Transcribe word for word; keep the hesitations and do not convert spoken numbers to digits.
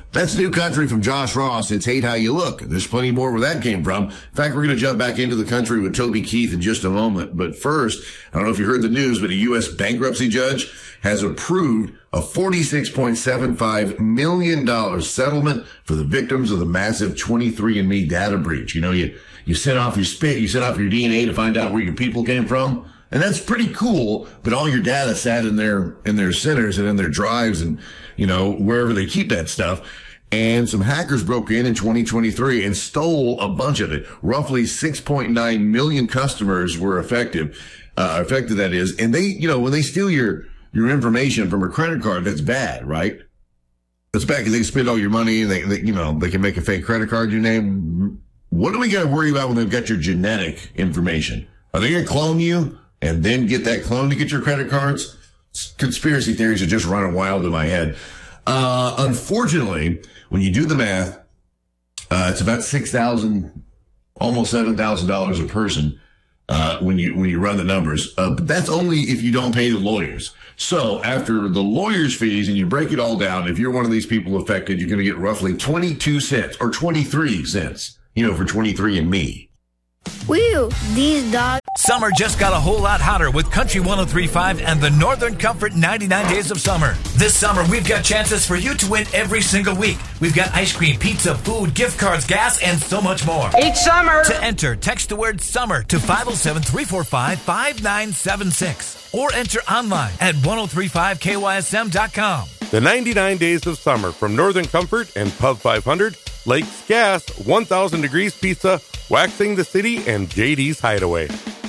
That's New Country from Josh Ross. It's Hate How You Look. There's plenty more where that came from. In fact, we're going to jump back into the country with Toby Keith in just a moment. But first, I don't know if you heard the news, but a U S bankruptcy judge has approved a forty-six point seven five million dollars settlement for the victims of the massive twenty-three and me data breach. You know, you, you sent off your spit, you sent off your D N A to find out where your people came from. And that's pretty cool, but all your data sat in their, in their centers and in their drives and, you know, wherever they keep that stuff. And some hackers broke in in twenty twenty-three and stole a bunch of it. Roughly six point nine million customers were affected, uh, affected that is. And they, you know, when they steal your, your information from a credit card, that's bad, right? That's bad because they spend all your money and they, they, you know, they can make a fake credit card your name. What do we got to worry about when they've got your genetic information? Are they going to clone you and then get that clone to get your credit cards? Conspiracy theories are just running wild in my head. Uh, unfortunately, when you do the math, uh, it's about six thousand, almost seven thousand dollars a person, uh, when you, when you run the numbers. Uh, but that's only if you don't pay the lawyers. So after the lawyer's fees and you break it all down, if you're one of these people affected, you're going to get roughly twenty-two cents or twenty-three cents, you know, for twenty-three and me. Whew, these dogs. Summer just got a whole lot hotter with Country one oh three point five and the Northern Comfort ninety-nine Days of Summer. This summer, we've got chances for you to win every single week. We've got ice cream, pizza, food, gift cards, gas, and so much more. Each summer! To enter, text the word SUMMER to five oh seven, three four five, five nine seven six or enter online at ten thirty-five K Y S M dot com. The ninety-nine Days of Summer from Northern Comfort and Pub five hundred, Lakes Gas, one thousand Degrees Pizza, Waxing the City, and J D's Hideaway.